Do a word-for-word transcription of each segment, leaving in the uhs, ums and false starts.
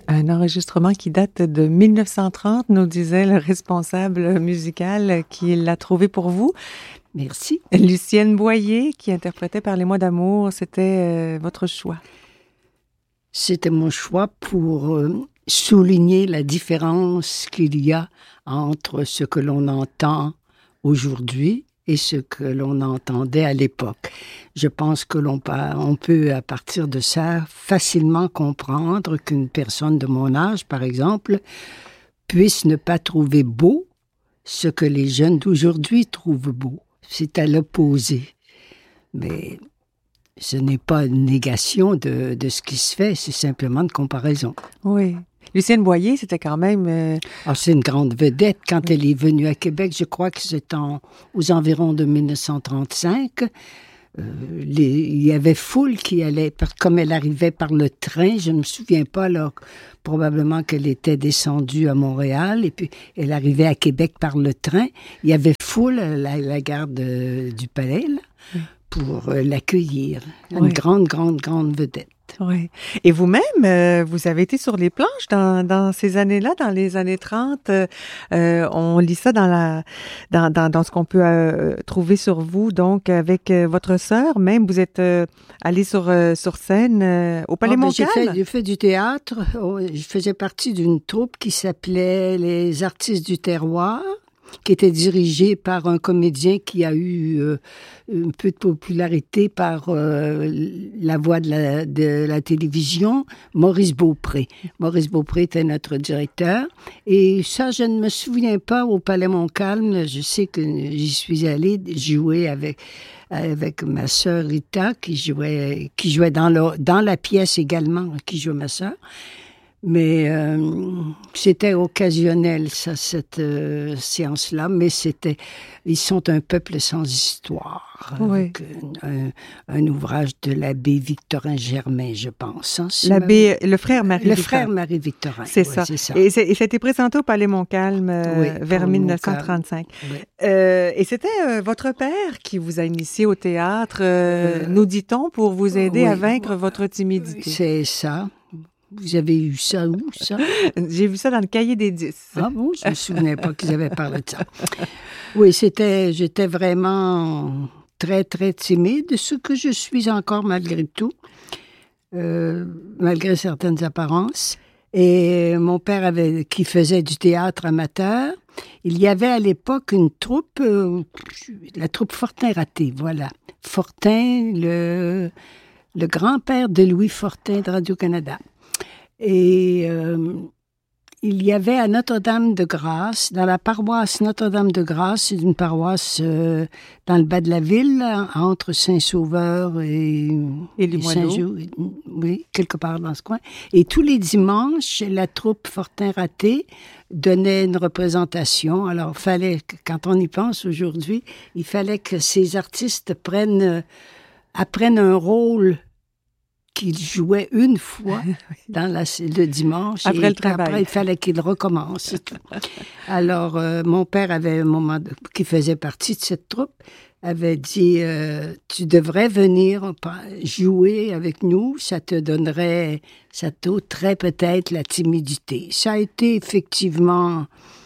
Un enregistrement qui date de mille neuf cent trente, nous disait le responsable musical qui l'a trouvé pour vous. Merci. Lucienne Boyer, qui interprétait Parlez-moi d'amour, c'était euh, votre choix. C'était mon choix pour euh, souligner la différence qu'il y a entre ce que l'on entend aujourd'hui et ce que l'on entendait à l'époque. Je pense que l'on on peut, à partir de ça, facilement comprendre qu'une personne de mon âge, par exemple, puisse ne pas trouver beau ce que les jeunes d'aujourd'hui trouvent beau. C'est à l'opposé. Mais ce n'est pas une négation de, de ce qui se fait, c'est simplement une comparaison. Oui. Lucienne Boyer, c'était quand même... Euh... Ah, c'est une grande vedette. Quand oui. elle est venue à Québec, je crois que c'est en, aux environs de mille neuf cent trente-cinq, euh, les, il y avait foule qui allait, comme elle arrivait par le train, je ne me souviens pas, alors probablement qu'elle était descendue à Montréal, et puis elle arrivait à Québec par le train. Il y avait foule à la, la gare de, du Palais, là, oui. pour euh, l'accueillir. Une oui. grande, grande, grande vedette. Oui. Et vous-même, euh, vous avez été sur les planches dans, dans ces années-là, dans les années trente. Euh, on lit ça dans la dans, dans, dans ce qu'on peut euh, trouver sur vous. Donc, avec euh, votre sœur, même, vous êtes euh, allée sur, euh, sur scène euh, au Palais oh, ben, Montcalm. J'ai fait, j'ai fait du théâtre. Je faisais partie d'une troupe qui s'appelait Les Artistes du Terroir, qui était dirigé par un comédien qui a eu euh, un peu de popularité par euh, la voix de la, de la télévision, Maurice Beaupré. Maurice Beaupré était notre directeur. Et ça, je ne me souviens pas au Palais Montcalm. Je sais que j'y suis allée jouer avec avec ma sœur Rita, qui jouait qui jouait dans, le, dans la pièce également, qui jouait ma sœur. Mais euh, c'était occasionnel, ça, cette euh, séance-là. Mais c'était, ils sont un peuple sans histoire. Oui. Avec un, un ouvrage de l'abbé Victorin Germain, je pense. Hein, si l'abbé, ma... le frère Marie. Le frère Marie Victorin. C'est, oui, ça. c'est ça. Et, c'est, et ça a été présenté au Palais Montcalm euh, oui, vers mille neuf cent trente-cinq. Oui. Euh, et c'était euh, votre père qui vous a initié au théâtre, euh, euh, nous dit-on, pour vous aider oui, à vaincre votre timidité. C'est ça. Vous avez eu ça où, ça? J'ai vu ça dans le cahier des dix. Ah bon? Je ne me souvenais pas qu'ils avaient parlé de ça. Oui, c'était, j'étais vraiment très, très timide, ce que je suis encore malgré tout, euh, malgré certaines apparences. Et mon père, avait, qui faisait du théâtre amateur, il y avait à l'époque une troupe, euh, la troupe Fortin Raté, voilà. Fortin, le, le grand-père de Louis Fortin de Radio-Canada. Et euh, il y avait à Notre-Dame-de-Grâce, dans la paroisse Notre-Dame-de-Grâce, c'est une paroisse euh, dans le bas de la ville, entre Saint-Sauveur et, et, et Saint-Jean, oui, quelque part dans ce coin. Et tous les dimanches, la troupe Fortin Raté donnait une représentation. Alors, fallait, quand on y pense aujourd'hui, il fallait que ces artistes prennent, apprennent un rôle qu'il jouait une fois dans la, le dimanche. Après et le travail. Après, il fallait qu'il recommence. Alors, euh, mon père avait un moment de, qui faisait partie de cette troupe, avait dit euh, « Tu devrais venir jouer avec nous, ça te donnerait, ça t'ôterait peut-être la timidité. » Ça a été effectivement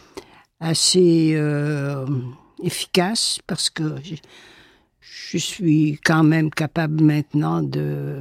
assez euh, efficace parce que je, je suis quand même capable maintenant de...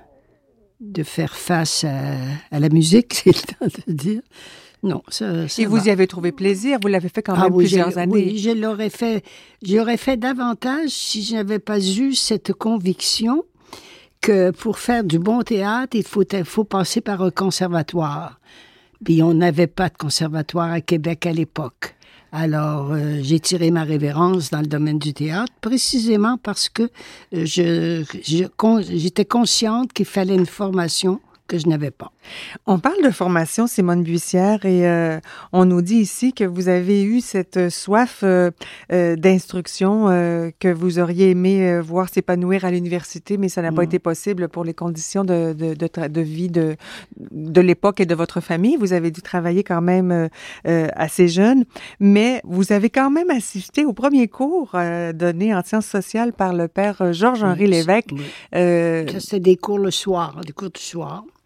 de faire face à, à la musique, c'est le temps de dire. Non, ça, ça Et vous va. y avez trouvé plaisir, vous l'avez fait quand même ah, oui, plusieurs années. Oui, je l'aurais fait, j'aurais fait davantage si je n'avais pas eu cette conviction que pour faire du bon théâtre, il faut, il faut passer par un conservatoire. Puis on n'avait pas de conservatoire à Québec à l'époque. Alors, euh, j'ai tiré ma révérence dans le domaine du théâtre, précisément parce que je, je, con, j'étais consciente qu'il fallait une formation que je n'avais pas. On parle de formation, Simone Buissière, et euh, on nous dit ici que vous avez eu cette soif euh, euh, d'instruction, euh, que vous auriez aimé euh, voir s'épanouir à l'université, mais ça n'a mmh. pas été possible pour les conditions de, de, de, tra- de vie de, de l'époque et de votre famille. Vous avez dû travailler quand même euh, euh, assez jeune, mais vous avez quand même assisté au premier cours euh, donné en sciences sociales par le père Georges-Henri oui, Lévesque. Oui. Euh, ça, c'était des cours le soir, des cours du soir.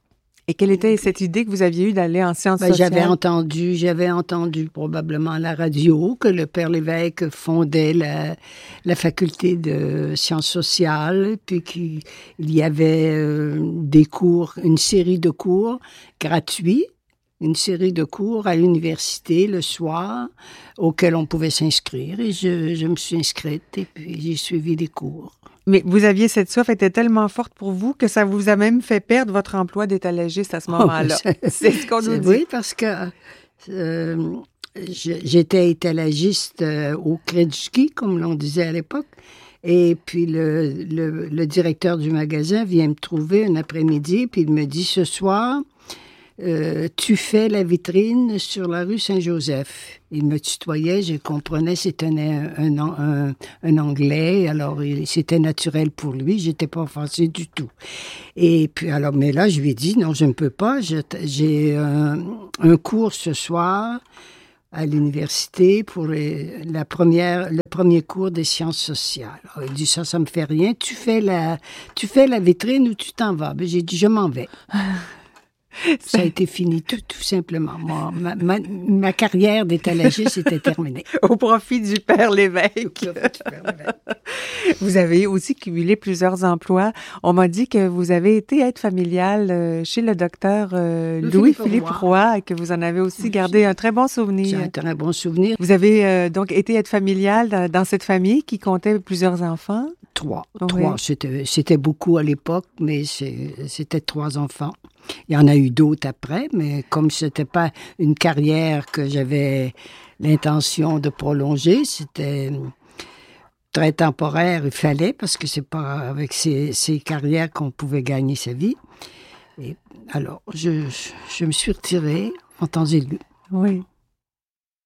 Et quelle était cette idée que vous aviez eue d'aller en sciences ben, sociales? J'avais entendu, j'avais entendu probablement à la radio que le Père Lévesque fondait la, la faculté de sciences sociales, puis qu'il y avait euh, des cours, une série de cours gratuits, une série de cours à l'université le soir auxquels on pouvait s'inscrire. Et je, je me suis inscrite et puis j'ai suivi des cours. Mais vous aviez cette soif, elle était tellement forte pour vous que ça vous a même fait perdre votre emploi d'étalagiste à ce moment-là. Oh, c'est ce qu'on nous dit. Oui, parce que euh, j'étais étalagiste euh, au Kredjki, comme l'on disait à l'époque. Et puis le, le, le directeur du magasin vient me trouver un après-midi, puis il me dit, ce soir, Euh, tu fais la vitrine sur la rue Saint-Joseph. Il me tutoyait, je comprenais, c'était un, un, un, un anglais, alors il, c'était naturel pour lui, j'étais pas offensée du tout. Et puis, alors, mais là, je lui ai dit, non, je ne peux pas, je, j'ai un, un cours ce soir à l'université pour les, la première, le premier cours des sciences sociales. Alors, il dit, ça, ça me fait rien, tu fais la, tu fais la vitrine ou tu t'en vas? Ben, j'ai dit, je m'en vais. Ça a été fini, tout, tout simplement. Moi, ma, ma, ma carrière d'étalagiste était terminée. Au profit du Père Lévesque. Vous avez aussi cumulé plusieurs emplois. On m'a dit que vous avez été aide familiale chez le docteur euh, Louis-Philippe Roy et que vous en avez aussi gardé un très bon souvenir. J'ai un très bon souvenir. Vous avez euh, donc été aide familiale dans, dans cette famille qui comptait plusieurs enfants? Trois. Oui. Trois. C'était, c'était beaucoup à l'époque, mais c'est, c'était trois enfants. Il y en a eu d'autres après, mais comme c'était pas une carrière que j'avais l'intention de prolonger, c'était très temporaire, il fallait, parce que c'est pas avec ces, ces carrières qu'on pouvait gagner sa vie. Et alors, je, je me suis retirée en temps aigu. Oui.